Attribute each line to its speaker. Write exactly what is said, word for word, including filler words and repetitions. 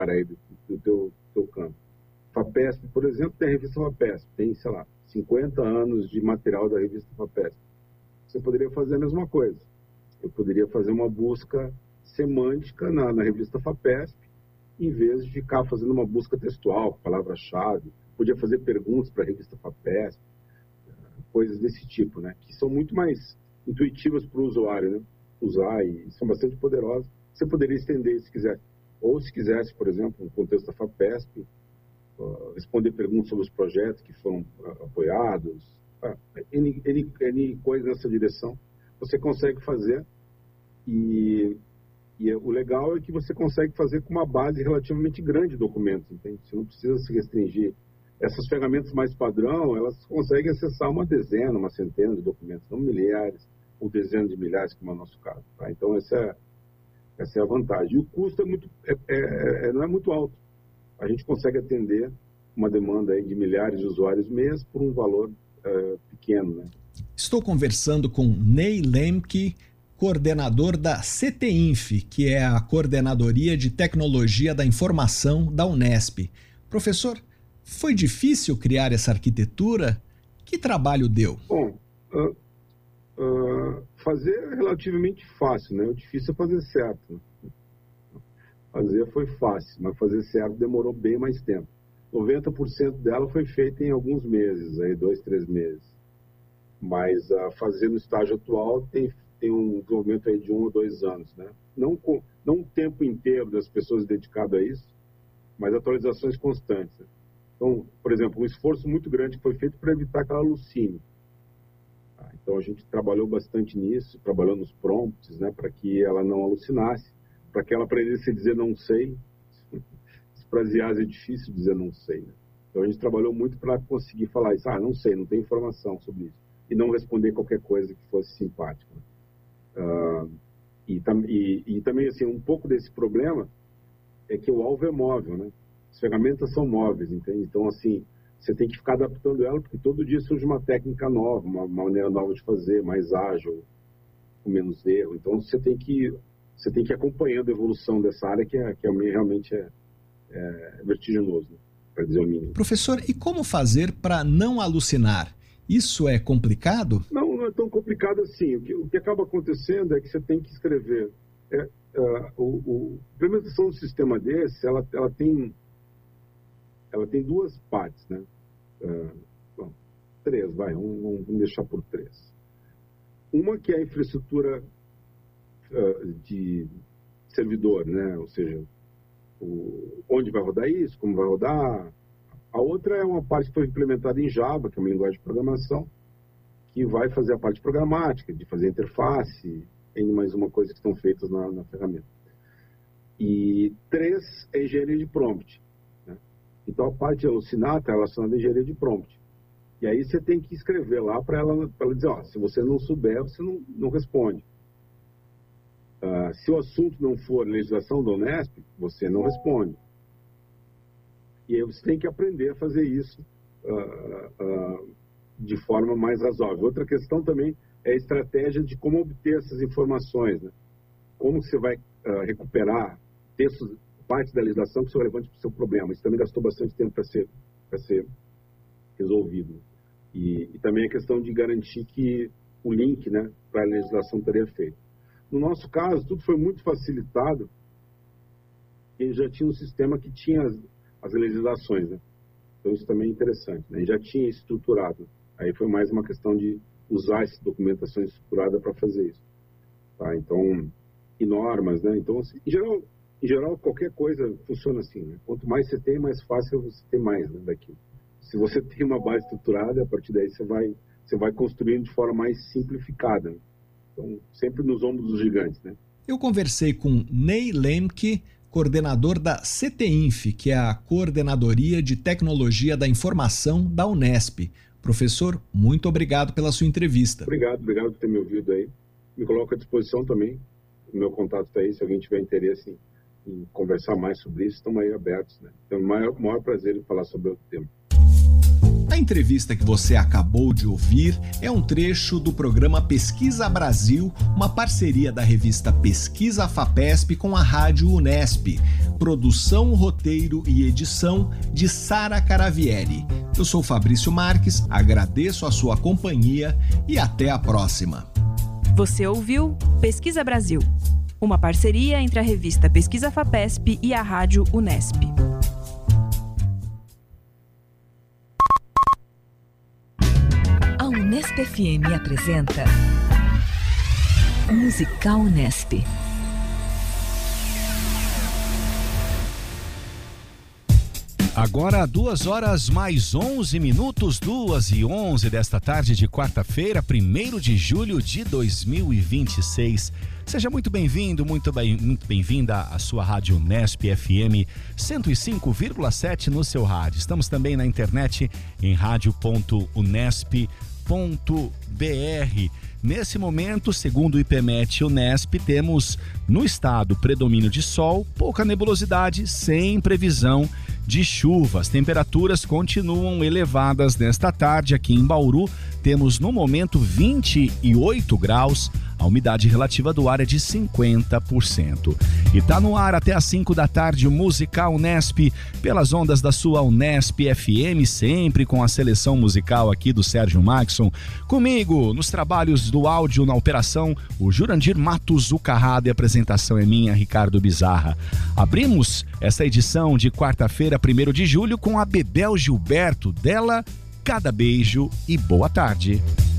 Speaker 1: aí do, do teu, teu campo. FAPESP, por exemplo, tem a revista FAPESP, tem, sei lá, cinquenta anos de material da revista FAPESP. Você poderia fazer a mesma coisa. Eu poderia fazer uma busca semântica na, na revista FAPESP, em vez de ficar fazendo uma busca textual, palavra-chave. Podia fazer perguntas para a revista FAPESP, coisas desse tipo, né? Que são muito mais intuitivas para o usuário, né? Usar e são bastante poderosas. Você poderia estender se quiser. Ou se quisesse, por exemplo, no contexto da FAPESP, uh, responder perguntas sobre os projetos que foram uh, apoiados, uh, N, N, N coisas nessa direção, você consegue fazer. E, e o legal é que você consegue fazer com uma base relativamente grande de documentos, entende? Você não precisa se restringir. Essas ferramentas mais padrão, elas conseguem acessar uma dezena, uma centena de documentos, não milhares ou dezenas de milhares, como é o nosso caso. Tá? Então, essa é, essa é a vantagem. E o custo é muito, é, é, é, não é muito alto. A gente consegue atender uma demanda aí de milhares de usuários mês por um valor é, pequeno. Né?
Speaker 2: Estou conversando com Ney Lemke, coordenador da CETINF, que é a Coordenadoria de Tecnologia da Informação da Unesp. Professor, foi difícil criar essa arquitetura? Que trabalho deu?
Speaker 1: Bom, uh, uh, fazer é relativamente fácil, né? O difícil é fazer certo. Fazer foi fácil, mas fazer certo demorou bem mais tempo. noventa por cento dela foi feita em alguns meses, aí dois, três meses. Mas uh, fazer no estágio atual tem, tem um desenvolvimento aí de um ou dois anos, né? Não, com, não o tempo inteiro das pessoas dedicadas a isso, mas atualizações constantes. Né? Então, por exemplo, um esforço muito grande foi feito para evitar que ela alucine. Então, a gente trabalhou bastante nisso, trabalhou nos prompts, né, para que ela não alucinasse, para que ela aprendesse a dizer não sei. Para as I As é difícil dizer não sei. Né? Então, a gente trabalhou muito para conseguir falar isso. Ah, não sei, não tem informação sobre isso. E não responder qualquer coisa que fosse simpática. Uh, e, e, e também, assim, um pouco desse problema é que o alvo é móvel, né? As ferramentas são móveis, entende? Então, assim, você tem que ficar adaptando ela, porque todo dia surge uma técnica nova, uma, uma maneira nova de fazer, mais ágil, com menos erro. Então, você tem que, você tem que ir acompanhando a evolução dessa área, que, é, que é, realmente é, é vertiginoso, né? Para dizer o mínimo.
Speaker 2: Professor, e como fazer para não alucinar? Isso é complicado?
Speaker 1: Não, não é tão complicado assim. O que, o que acaba acontecendo é que você tem que escrever. É, uh, o, o, a implementação do sistema desse, ela, ela tem... Ela tem duas partes, né? Uh, bom, três, vai, vamos, vamos deixar por três. Uma que é a infraestrutura uh, de servidor, né? Ou seja, o, onde vai rodar isso, como vai rodar. A outra é uma parte que foi implementada em Java, que é uma linguagem de programação, que vai fazer a parte programática, de fazer a interface, tem mais uma coisa que estão feitas na, na ferramenta. E três é engenharia de prompt. Então, a parte de alucinar está relacionada à engenharia de prompt. E aí você tem que escrever lá para ela, pra ela dizer, ó, se você não souber, você não, não responde. Uh, se o assunto não for legislação da Unesp, você não responde. E aí você tem que aprender a fazer isso uh, uh, de forma mais razoável. Outra questão também é a estratégia de como obter essas informações. Né? Como você vai uh, recuperar textos, parte da legislação que são relevantes para o seu problema. Isso também gastou bastante tempo para ser, para ser resolvido. E, e também a questão de garantir que o link, né, para a legislação estaria feito. No nosso caso, tudo foi muito facilitado, e já tinha um sistema que tinha as, as legislações. Né? Então, isso também é interessante. Né? Já tinha estruturado. Aí foi mais uma questão de usar essa documentação estruturada para fazer isso. Tá? Então, e normas, né? Então, assim, em geral... Em geral, qualquer coisa funciona assim, né? Quanto mais você tem, mais fácil você ter mais, né, daquilo. Se você tem uma base estruturada, a partir daí você vai, você vai construindo de forma mais simplificada. Né? Então, sempre nos ombros dos gigantes, né?
Speaker 2: Eu conversei com Ney Lemke, coordenador da CETINF, que é a Coordenadoria de Tecnologia da Informação da Unesp. Professor, muito obrigado pela sua entrevista.
Speaker 1: Obrigado, obrigado por ter me ouvido aí. Me coloco à disposição também. O meu contato está aí, se alguém tiver interesse em em conversar mais sobre isso, estamos aí abertos. Né? Tenho o maior, maior prazer em falar sobre o tema.
Speaker 2: A entrevista que você acabou de ouvir é um trecho do programa Pesquisa Brasil, uma parceria da revista Pesquisa FAPESP com a Rádio Unesp. Produção, roteiro e edição de Sara Caravieri. Eu sou Fabrício Marques, agradeço a sua companhia e até a próxima.
Speaker 3: Você ouviu Pesquisa Brasil, uma parceria entre a revista Pesquisa FAPESP e a Rádio Unesp.
Speaker 4: A Unesp F M apresenta Musical Unesp.
Speaker 5: Agora, duas horas mais onze minutos, duas e onze desta tarde de quarta-feira, primeiro de julho de dois mil e vinte e seis. Seja muito bem-vindo, muito, bem, muito bem-vinda à sua Rádio Unesp F M cento e cinco vírgula sete no seu rádio. Estamos também na internet em rádio ponto unesp ponto b r. Nesse momento, segundo o IPMET Unesp, temos no estado predomínio de sol, pouca nebulosidade, sem previsão de chuvas. Temperaturas continuam elevadas nesta tarde. Aqui em Bauru, temos no momento vinte e oito graus. A umidade relativa do ar é de cinquenta por cento. E tá no ar até às cinco da tarde o Musical Unesp, pelas ondas da sua Unesp F M, sempre com a seleção musical aqui do Sérgio Maxson. Comigo, nos trabalhos do áudio, na operação, o Jurandir Matos, o Carrado, e a apresentação é minha, Ricardo Bizarra. Abrimos essa edição de quarta-feira, primeiro de julho, com a Bebel Gilberto, dela, Cada Beijo e Boa Tarde.